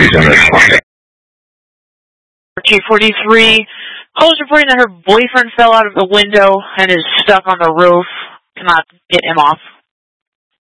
K43, calls reporting that her boyfriend fell out of the window and is stuck on the roof. Cannot get him off.